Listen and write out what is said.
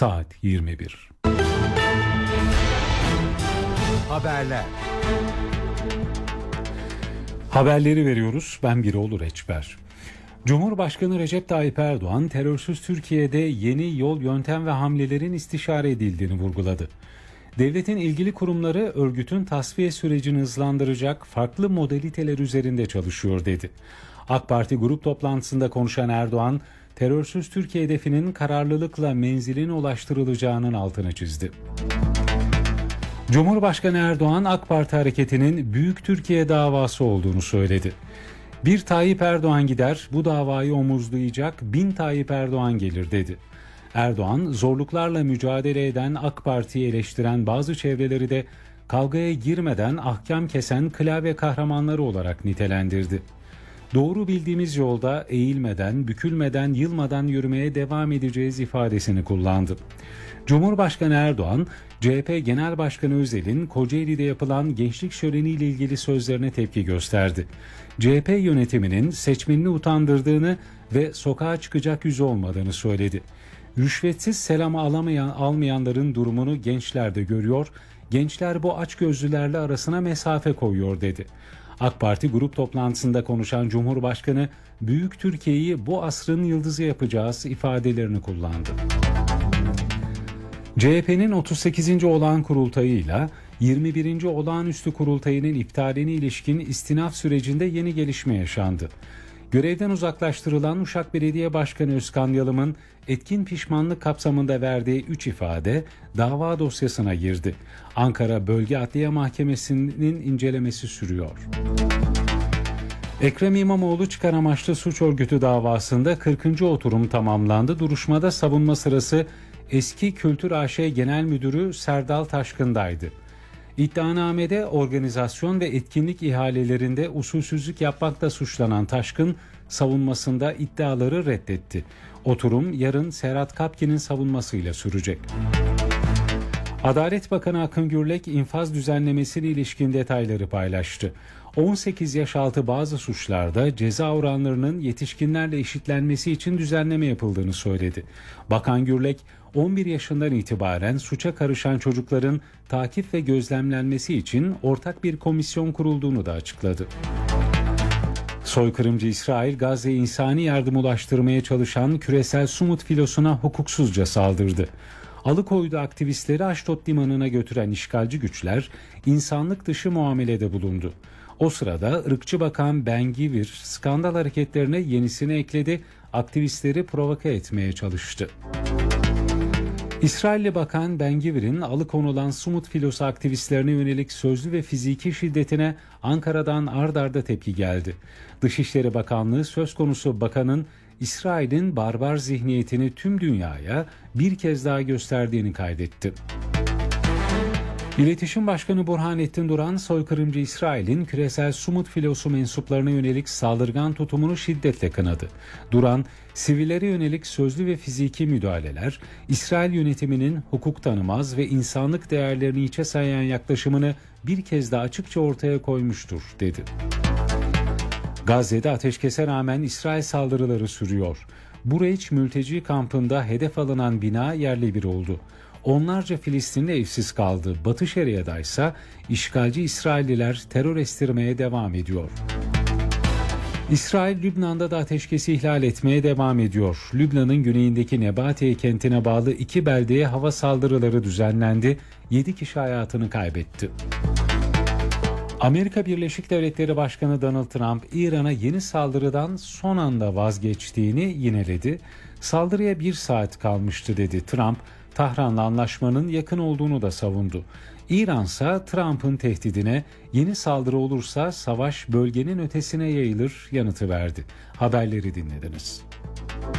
saat 21. Haberler. Haberleri veriyoruz. Ben Birol Reçber. Cumhurbaşkanı Recep Tayyip Erdoğan, terörsüz Türkiye'de yeni yol, yöntem ve hamlelerin istişare edildiğini vurguladı. Devletin ilgili kurumları örgütün tasfiye sürecini hızlandıracak farklı modaliteler üzerinde çalışıyor dedi. AK Parti grup toplantısında konuşan Erdoğan, terörsüz Türkiye hedefinin kararlılıkla menziline ulaştırılacağının altını çizdi. Cumhurbaşkanı Erdoğan, AK Parti hareketinin Büyük Türkiye davası olduğunu söyledi. Bir Tayyip Erdoğan gider, bu davayı omuzlayacak 1000 Tayyip Erdoğan gelir dedi. Erdoğan, zorluklarla mücadele eden AK Parti'yi eleştiren bazı çevreleri de kavgaya girmeden ahkam kesen klavye kahramanları olarak nitelendirdi. Doğru bildiğimiz yolda eğilmeden, bükülmeden, yılmadan yürümeye devam edeceğiz ifadesini kullandı. Cumhurbaşkanı Erdoğan, CHP Genel Başkanı Özel'in Kocaeli'de yapılan gençlik şöleniyle ilgili sözlerine tepki gösterdi. CHP yönetiminin seçmenini utandırdığını ve sokağa çıkacak yüzü olmadığını söyledi. Rüşvetsiz selam almayanların durumunu gençler de görüyor, gençler bu açgözlülerle arasına mesafe koyuyor dedi. AK Parti grup toplantısında konuşan Cumhurbaşkanı, Büyük Türkiye'yi bu asrın yıldızı yapacağız ifadelerini kullandı. CHP'nin 38. olağan kurultayıyla 21. olağanüstü kurultayının iptaline ilişkin istinaf sürecinde yeni gelişme yaşandı. Görevden uzaklaştırılan Uşak Belediye Başkanı Özkan Yalım'ın etkin pişmanlık kapsamında verdiği 3 ifade dava dosyasına girdi. Ankara Bölge Adliye Mahkemesi'nin incelemesi sürüyor. Ekrem İmamoğlu çıkar amaçlı suç örgütü davasında 40. oturum tamamlandı. Duruşmada savunma sırası eski Kültür AŞ Genel Müdürü Serdal Taşkın'daydı. İddianamede organizasyon ve etkinlik ihalelerinde usulsüzlük yapmakla suçlanan Taşkın savunmasında iddiaları reddetti. Oturum yarın Serhat Kapki'nin savunmasıyla sürecek. Adalet Bakanı Akın Gürlek infaz düzenlemesine ilişkin detayları paylaştı. 18 yaş altı bazı suçlarda ceza oranlarının yetişkinlerle eşitlenmesi için düzenleme yapıldığını söyledi. Bakan Gürlek, 11 yaşından itibaren suça karışan çocukların takip ve gözlemlenmesi için ortak bir komisyon kurulduğunu da açıkladı. Soykırımcı İsrail, Gazze'ye insani yardım ulaştırmaya çalışan küresel Sumut filosuna hukuksuzca saldırdı. Alıkoydu aktivistleri Aşdod limanına götüren işgalci güçler insanlık dışı muamelede bulundu. O sırada ırkçı bakan Ben Gvir skandal hareketlerine yenisini ekledi, aktivistleri provoke etmeye çalıştı. İsrailli Bakan Ben Gvir'in alıkonulan Sumut filosu aktivistlerine yönelik sözlü ve fiziki şiddetine Ankara'dan ard arda tepki geldi. Dışişleri Bakanlığı söz konusu bakanın İsrail'in barbar zihniyetini tüm dünyaya bir kez daha gösterdiğini kaydetti. İletişim Başkanı Burhanettin Duran, soykırımcı İsrail'in küresel Sumut filosu mensuplarına yönelik saldırgan tutumunu şiddetle kınadı. Duran, sivillere yönelik sözlü ve fiziki müdahaleler, İsrail yönetiminin hukuk tanımaz ve insanlık değerlerini hiçe sayan yaklaşımını bir kez daha açıkça ortaya koymuştur, dedi. Gazze'de ateşkese rağmen İsrail saldırıları sürüyor. Bureç mülteci kampında hedef alınan bina yerle bir oldu. Onlarca Filistinli evsiz kaldı. Batı Şeria'da ise işgalci İsrailliler terör estirmeye devam ediyor. İsrail, Lübnan'da da ateşkesi ihlal etmeye devam ediyor. Lübnan'ın güneyindeki Nebatiye kentine bağlı 2 beldeye hava saldırıları düzenlendi. 7 kişi hayatını kaybetti. Amerika Birleşik Devletleri Başkanı Donald Trump, İran'a yeni saldırıdan son anda vazgeçtiğini yineledi. Saldırıya 1 saat kalmıştı dedi. Trump, Tahran'la anlaşmanın yakın olduğunu da savundu. İran ise Trump'ın tehdidine yeni saldırı olursa savaş bölgenin ötesine yayılır yanıtı verdi. Haberleri dinlediniz.